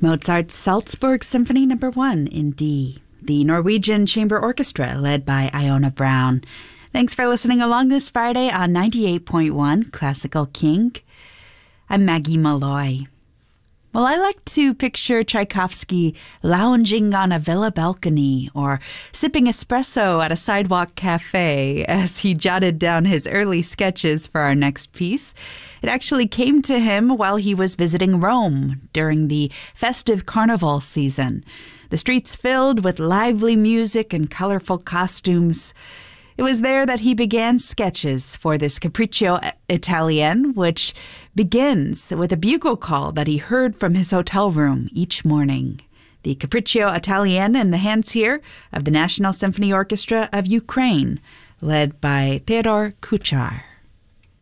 Mozart's Salzburg Symphony No. 1 in D. The Norwegian Chamber Orchestra led by Iona Brown. Thanks for listening along this Friday on 98.1 Classical King. I'm Maggie Malloy. Well, I like to picture Tchaikovsky lounging on a villa balcony or sipping espresso at a sidewalk cafe as he jotted down his early sketches for our next piece. It actually came to him while he was visiting Rome during the festive carnival season. The streets filled with lively music and colorful costumes. It was there that he began sketches for this Capriccio Italien, which begins with a bugle call that he heard from his hotel room each morning. The Capriccio Italien in the hands here of the National Symphony Orchestra of Ukraine, led by Theodor Kuchar.